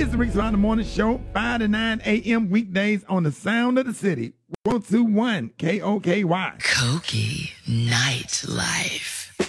It's the Rick's Around the Morning Show, 5 to 9 a.m. weekdays on the Sound of the City. 121 KOKY. Koki Nightlife.